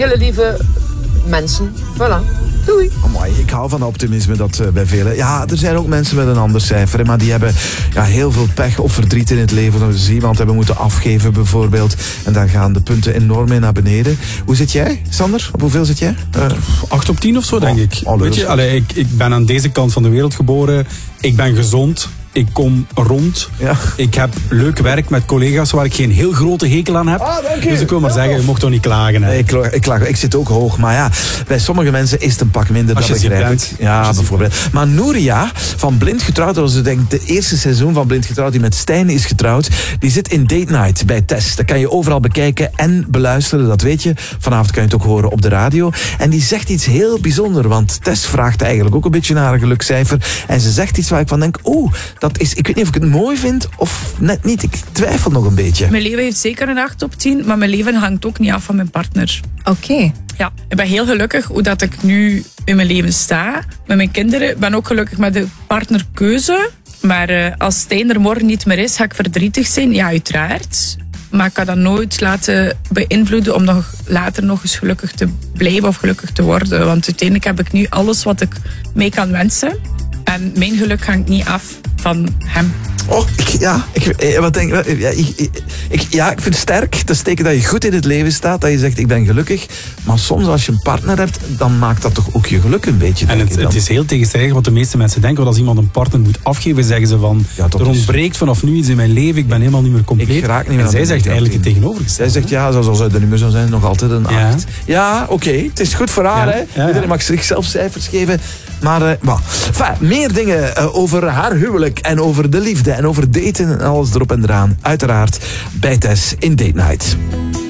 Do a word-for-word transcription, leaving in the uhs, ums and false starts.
hele lieve mensen. Voilà. Doei. Amai, ik hou van optimisme dat uh, bij velen. Ja, er zijn ook mensen met een ander cijfer, hè, maar die hebben ja, heel veel pech of verdriet in het leven. Dat ze iemand hebben moeten afgeven bijvoorbeeld. En daar gaan de punten enorm mee naar beneden. Hoe zit jij, Sander? Op hoeveel zit jij? Uh... Acht op tien of zo, denk oh, ik. Oh, Weet je, allee, ik. Ik ben aan deze kant van de wereld geboren. Ik ben gezond. Ik kom rond. Ja. Ik heb leuk werk met collega's waar ik geen heel grote hekel aan heb. Ah, dank u. Dus ik wil maar ja. zeggen, je mocht toch niet klagen. Hè? Nee, ik, ik, klaag, ik zit ook hoog. Maar ja, bij sommige mensen is het een pak minder. Als dat je begrijp bent. ik. Ja, bijvoorbeeld. Maar Nouria van Blind Getrouwd, dat was denk ik de eerste seizoen van Blind Getrouwd die met Stijn is getrouwd. Die zit in Date Night bij Tess. Dat kan je overal bekijken en beluisteren, dat weet je. Vanavond kan je het ook horen op de radio. En die zegt iets heel bijzonders, want Tess vraagt eigenlijk ook een beetje naar een gelukscijfer. En ze zegt iets waar ik van denk, oeh, dat is, ik weet niet of ik het mooi vind of net niet. Ik twijfel nog een beetje. Mijn leven heeft zeker een acht op tien, maar mijn leven hangt ook niet af van mijn partner. Oké. Okay. Ja, ik ben heel gelukkig hoe dat ik nu in mijn leven sta. Met mijn kinderen. Ik ben ook gelukkig met de partnerkeuze. Maar uh, als Stijn er morgen niet meer is, ga ik verdrietig zijn. Ja, uiteraard. Maar ik kan dat nooit laten beïnvloeden om nog later nog eens gelukkig te blijven of gelukkig te worden. Want uiteindelijk heb ik nu alles wat ik mee kan wensen. En mijn geluk hangt niet af van hem. Oh, ik, ja, ik, wat denk, ja, ik, ik, ja, ik vind het sterk. Dat is teken dat je goed in het leven staat. Dat je zegt, ik ben gelukkig. Maar soms als je een partner hebt, dan maakt dat toch ook je geluk een beetje. En het, het is heel tegenstrijdig wat de meeste mensen denken. Want als iemand een partner moet afgeven, zeggen ze van... Ja, er ontbreekt vanaf nu iets in mijn leven. Ik ben helemaal niet meer compleet. Ik raak niet meer en zij zegt eigenlijk het tegenovergestelde. Zij zegt, ja, zoals het er niet meer zou zijn, nog altijd een ja. acht. Ja, oké. Okay. Het is goed voor haar. Ja. Hè. Ja, ja. Iedereen mag zichzelf cijfers geven. Maar, uh, well. enfin, meer dingen uh, over haar huwelijk en over de liefde en over daten en alles erop en eraan. Uiteraard bij Tess in Date Night.